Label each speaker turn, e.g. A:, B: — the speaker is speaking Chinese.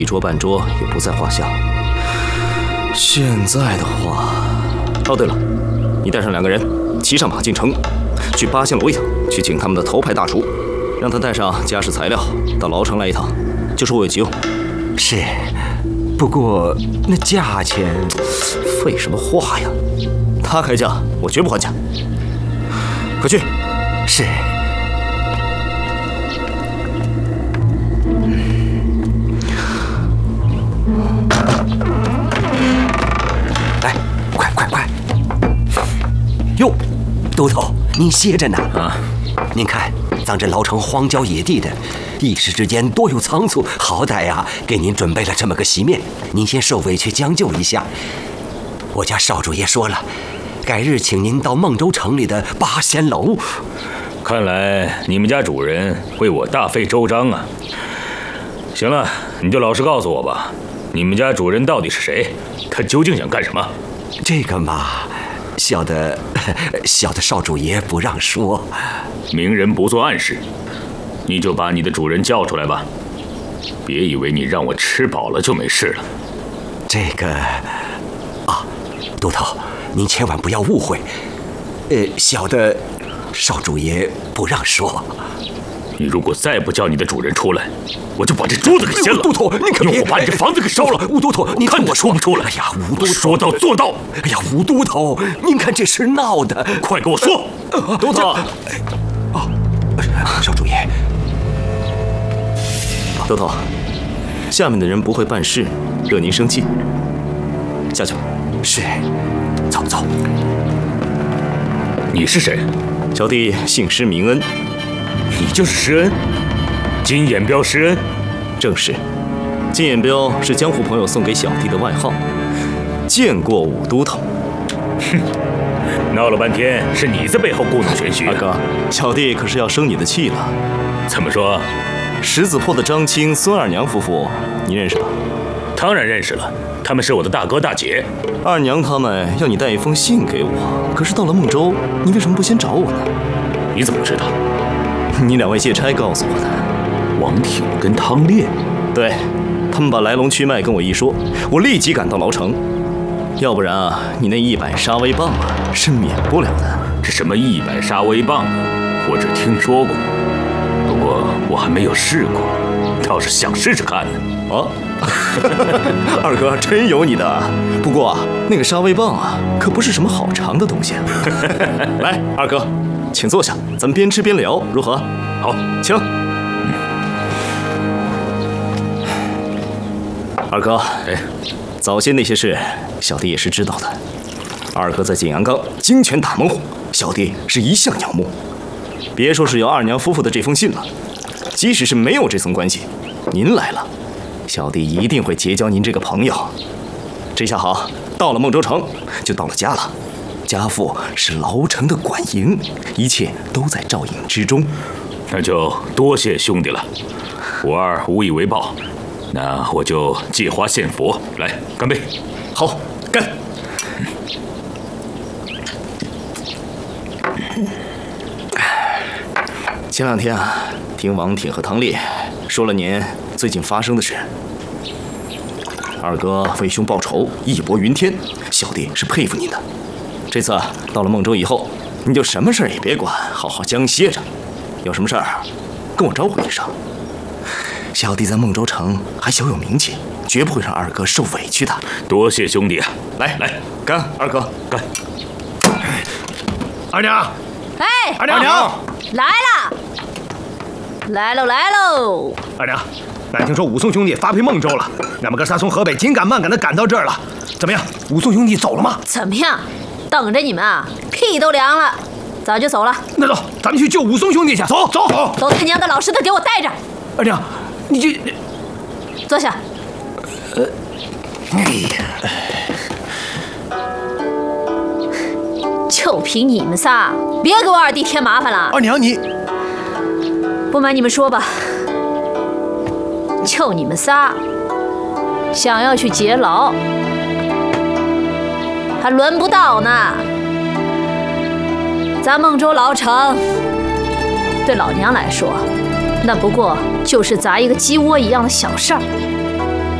A: 一桌半桌也不在话下。现在的话，哦对了，你带上2个人，骑上马进城，去八仙楼一趟，去请他们的头牌大厨，让他带上家事材料到牢城来一趟，就说我有急用。
B: 是，不过那价钱……
A: 废什么话呀！他开价，我绝不还价。快去。
B: 是。来，快！哟，都头，您歇着呢啊！您看，咱这牢城荒郊野地的，一时之间多有仓促，好歹呀，给您准备了这么个席面，您先受委屈将就一下。我家少主爷说了，改日请您到孟州城里的八仙楼。
C: 看来你们家主人为我大费周章啊！行了，你就老实告诉我吧，你们家主人到底是谁？他究竟想干什么？
B: 这个嘛，小的少主爷不让说。
C: 明人不做暗事，你就把你的主人叫出来吧。别以为你让我吃饱了就没事了。
B: 这个啊，都头，您千万不要误会。小的少主爷不让说。
C: 你如果再不叫你的主人出来，我就把这桌子给掀了。
B: 都头，您可别
C: 用火把你这房子给烧了。
B: 吴都头，您
C: 看我说不出来。
B: 哎呀，吴都头，
C: 说到做到。
B: 哎呀，吴都头，您看这事闹的，
C: 快给我说。
A: 都头，
B: 少主爷，
A: 都头，下面的人不会办事，惹您生气。下去。
B: 是，走。
C: 你是谁？
A: 小弟姓施名恩。
C: 你就是施恩，金眼彪施恩。
A: 正是，金眼彪是江湖朋友送给小弟的外号。见过武都头。
C: 哼，闹了半天是你在背后故弄玄虚。
A: 二哥，小弟可是要生你的气了。
C: 怎么说？
A: 石子坡的张青、孙二娘夫妇，你认识吧？
C: 当然认识了，他们是我的大哥大姐。
A: 二娘他们要你带一封信给我，可是到了孟州，你为什么不先找我呢？
C: 你怎么知道？
A: 你2位借差告诉我的。
C: 王挺跟汤烈，
A: 对，他们把来龙去脉跟我一说，我立即赶到牢城。要不然啊，你那100杀威棒啊，是免不了的。
C: 这什么100杀威棒，我只听说过，不过我还没有试过，倒是想试试看呢。
A: 啊，二哥真有你的。不过啊，那个杀威棒啊，可不是什么好尝的东西。来，二哥，请坐下，咱们边吃边聊，如何？
C: 好，
A: 请。二哥，早些那些事，小弟也是知道的。二哥在景阳冈精拳打猛虎，小弟是一向仰慕。别说是有二娘夫妇的这封信了，即使是没有这层关系，您来了，小弟一定会结交您这个朋友。这下好，到了孟州城，就到了家了。家父是牢城的管营，一切都在照应之中。
C: 那就多谢兄弟了，我二无以为报。那我就借花献佛，来干杯！
A: 好，干！前2天啊，听王挺和汤烈说了您最近发生的事。二哥为兄报仇，义薄云天，小弟是佩服您的。这次到了孟州以后，你就什么事儿也别管，好好将歇着。有什么事儿，跟我招呼一声。小弟在孟州城还小有名气，绝不会让二哥受委屈的。
C: 多谢兄弟啊！
A: 来，干！二哥，干！
D: 二娘，
E: 哎，
D: 二娘，
E: 来喽！
D: 二娘，俺听说武松兄弟发配孟州了，俺们哥仨从河北紧赶慢赶的赶到这儿了。怎么样，武松兄弟走了吗？
E: 怎么样？等着你们啊，屁都凉了，早就走了。
D: 那走，咱们去救武松兄弟去。走。
E: 都他娘的老实的给我带着。
D: 二娘，你这……
E: 坐下。
D: 哎呀，
E: 就凭你们仨，别给我二弟添麻烦了。
D: 二娘你……
E: 不瞒你们说吧，就你们仨想要去劫牢，还轮不到呢。咱孟州牢城对老娘来说，那不过就是砸一个鸡窝一样的小事儿。